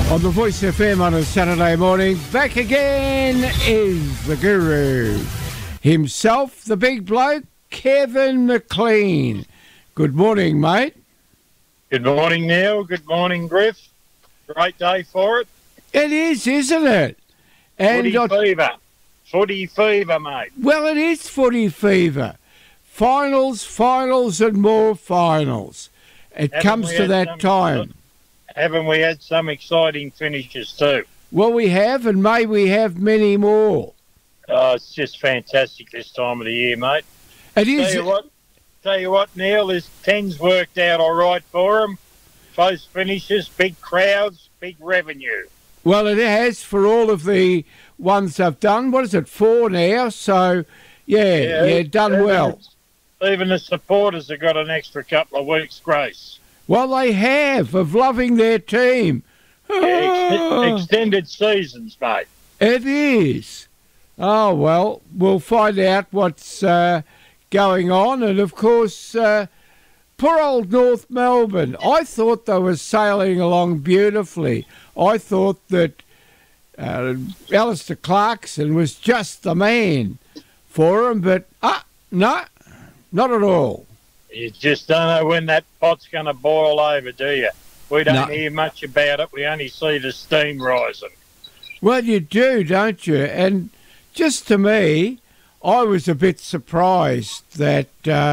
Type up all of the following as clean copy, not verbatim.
On the Voice FM on a Saturday morning, back again is the guru himself, the big bloke, Kevin McLean. Good morning, mate. Good morning, Neil. Good morning, Griff. Great day for it. It is, isn't it? And footy fever. Footy fever, mate. Well, it is footy fever. Finals, and more finals. It comes to that time. Haven't we had some exciting finishes too? Well, we have, and may we have many more. Oh, it's just fantastic this time of the year, mate. It is. Tell you what, Neil, this 10's worked out all right for them. Close finishes, big crowds, big revenue. Well, it has for all of the ones they've done. What is it, 4 now? So, yeah, done well. Even the supporters have got an extra couple of weeks' grace. Well, they have, of loving their team. Extended seasons, mate. It is. Oh, well, we'll find out what's going on. And, of course, poor old North Melbourne. I thought they were sailing along beautifully. I thought that Alistair Clarkson was just the man for them. But, no, not at all. You just don't know when that pot's going to boil over, do you? We don't hear much about it. We only see the steam rising. Well, you do, don't you? And just to me, I was a bit surprised that,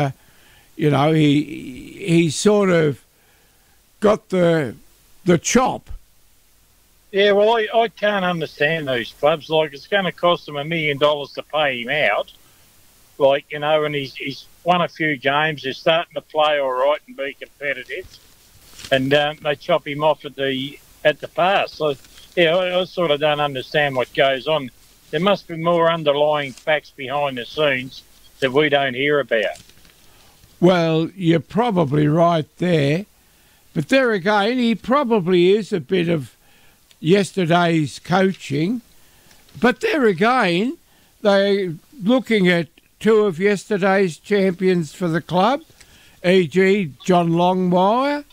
he sort of got the chop. Yeah, well, I can't understand these clubs. Like, it's going to cost them $1 million to pay him out. Like, and he's won a few games. They're starting to play all right and be competitive. And they chop him off at the pass. So, yeah, I sort of don't understand what goes on. There must be more underlying facts behind the scenes that we don't hear about. Well, you're probably right there. But there again, he probably is a bit of yesterday's coaching. But there again, they're looking at 2 of yesterday's champions for the club, e.g. John Longmire.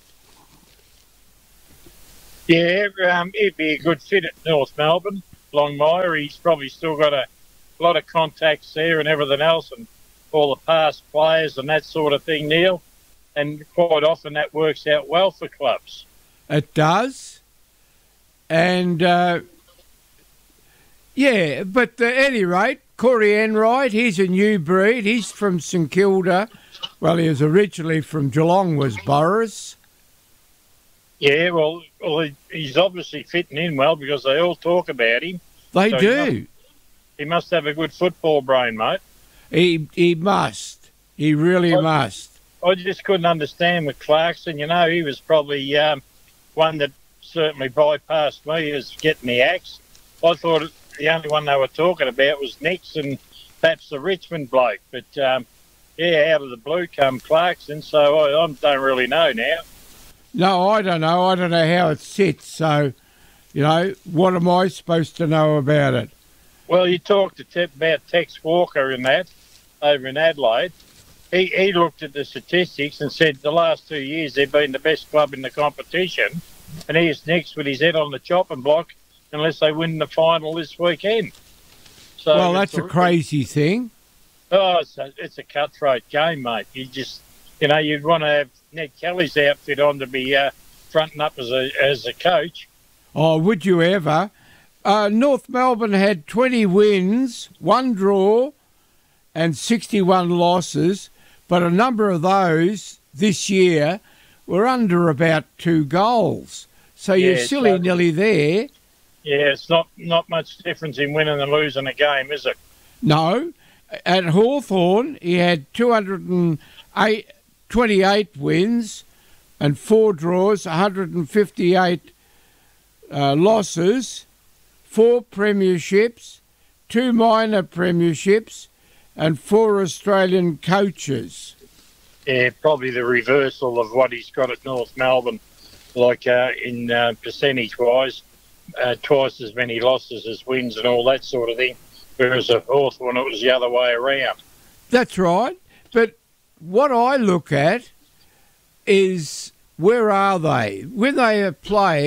Yeah, he'd be a good fit at North Melbourne. Longmire, he's probably still got a lot of contacts there and everything else, and all the past players and that sort of thing, Neil. And quite often that works out well for clubs. It does. And, but at any rate, Corey Enright, he's a new breed. He's from St Kilda. Well, he was originally from Geelong, was Boris. Yeah, well, he's obviously fitting in well because they all talk about him. They do. He must have a good football brain, mate. He must. He really must. I just couldn't understand with Clarkson. He was probably one that certainly bypassed me as getting the axe. I thought the only one they were talking about was Nix and perhaps the Richmond bloke. But, out of the blue come Clarkson, so I don't really know now. No, I don't know. I don't know how it sits. So, what am I supposed to know about it? Well, you talked about Tex Walker and that over in Adelaide. He looked at the statistics and said the last 2 years they've been the best club in the competition. And here's Nix with his head on the chopping block unless they win the final this weekend. So well, that's a crazy thing. Oh, it's a cutthroat game, mate. You just, you'd want to have Ned Kelly's outfit on to be fronting up as a coach. Oh, would you ever? North Melbourne had 20 wins, 1 draw and 61 losses, but a number of those this year were under about 2 goals. So you're silly-nilly there. Yeah, it's not much difference in winning and losing a game, is it? No. At Hawthorn, he had 228 wins and 4 draws, 158 losses, 4 premierships, 2 minor premierships, and 4 Australian coaches. Yeah, probably the reversal of what he's got at North Melbourne, like in percentage-wise, twice as many losses as wins and all that sort of thing, whereas at Hawthorn it was the other way around. That's right, but what I look at is where are they? When they are playing,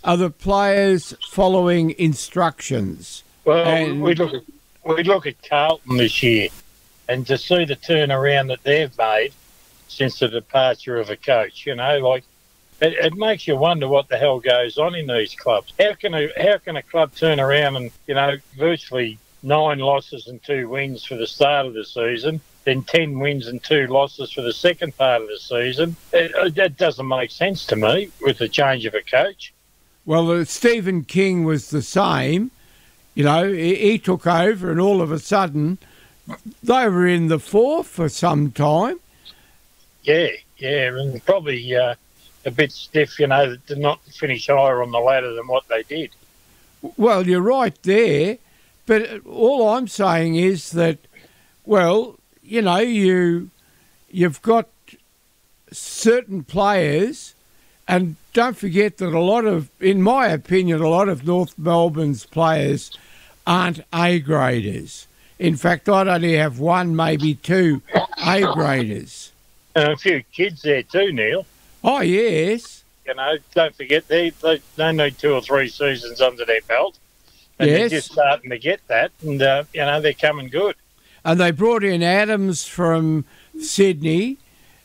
are the players following instructions? Well, And- we look at Carlton this year, and to see the turnaround that they've made since the departure of a coach, it makes you wonder what the hell goes on in these clubs. How can a club turn around and virtually 9 losses and 2 wins for the start of the season, then 10 wins and 2 losses for the second part of the season? That doesn't make sense to me with the change of a coach. Well, Stephen King was the same. He took over and all of a sudden they were in the 4th for some time. Yeah, and probably a bit stiff, to not finish higher on the ladder than what they did. Well, you're right there, but all I'm saying is that, well, you've got certain players, and don't forget that in my opinion, a lot of North Melbourne's players aren't A-graders. In fact, I'd only have 1, maybe 2 A-graders. And a few kids there too, Neil. Oh, yes. Don't forget they need 2 or 3 seasons under their belt. And Yes. they're just starting to get that. And, they're coming good. And they brought in Adams from Sydney,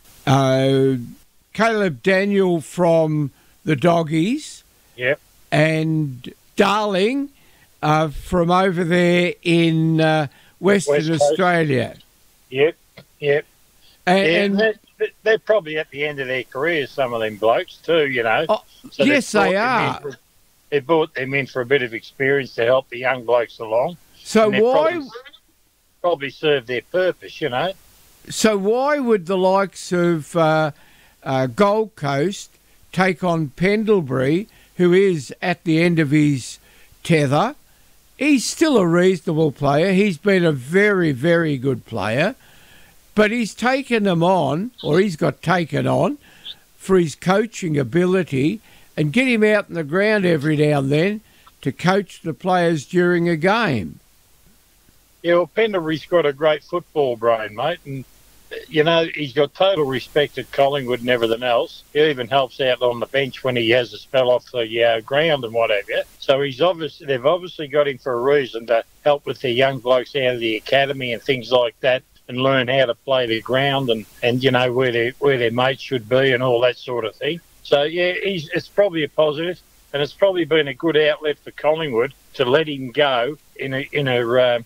Caleb Daniel from the Doggies, Yep. and Darling from over there in Western West Coast. Australia. Yep. And They're probably at the end of their careers, some of them blokes too, oh, So yes, brought they them are. They brought them in for a bit of experience to help the young blokes along. So And they've why? Probably serve their purpose, So why would the likes of Gold Coast take on Pendlebury, who is at the end of his tether? He's still a reasonable player. He's been a very, very good player. But he's taken them on, or he's got taken on, for his coaching ability, and get him out in the ground every now and then to coach the players during a game. Yeah, well, Pendlebury's got a great football brain, mate, and he's got total respect at Collingwood and everything else. He even helps out on the bench when he has a spell off the ground and whatever. So they've obviously got him for a reason, to help with the young blokes out of the academy and things like that, and learn how to play the ground and where their mates should be and all that sort of thing. So yeah, it's probably a positive, and it's probably been a good outlet for Collingwood to let him go in a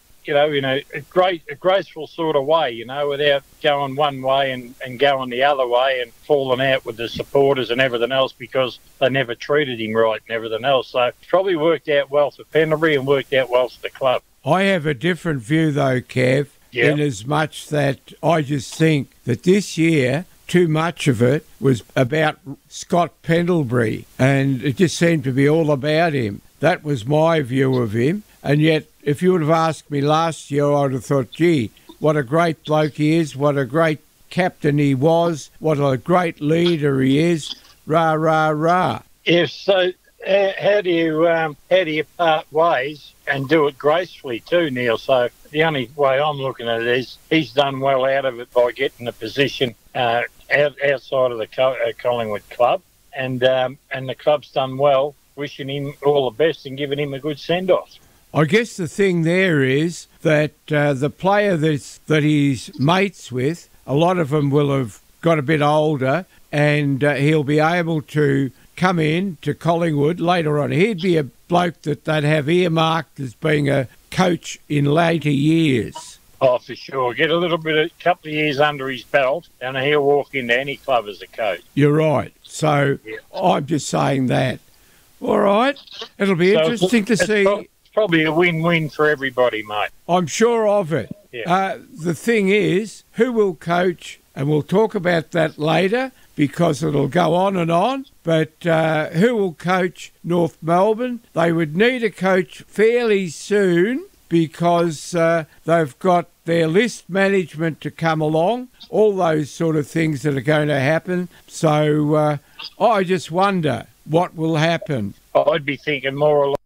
graceful sort of way, without going one way and going the other way and falling out with the supporters and everything else because they never treated him right and everything else. So it's probably worked out well for Pendlebury and worked out well for the club. I have a different view, though, Kev, in as much that I just think that this year, too much of it was about Scott Pendlebury, and it just seemed to be all about him. That was my view of him. And yet, if you would have asked me last year, I would have thought, gee, what a great bloke he is, what a great captain he was, what a great leader he is, rah, rah, rah. Yes, so how do you part ways and do it gracefully too, Neil? So the only way I'm looking at it is he's done well out of it by getting a position outside of the Collingwood club, and the club's done well, wishing him all the best and giving him a good send-off. I guess the thing there is that the player that he's mates with, a lot of them will have got a bit older, and he'll be able to come in to Collingwood later on. He'd be a bloke that they'd have earmarked as being a coach in later years. Oh, for sure. Get a couple of years under his belt, and he'll walk into any club as a coach. You're right. So yeah. I'm just saying that. All right. It'll be interesting to see. It's probably a win-win for everybody, mate. I'm sure of it. Yeah. The thing is, who will coach, and we'll talk about that later because it'll go on, but who will coach North Melbourne? They would need a coach fairly soon because they've got their list management to come along, all those sort of things that are going to happen. So I just wonder what will happen. I'd be thinking more or less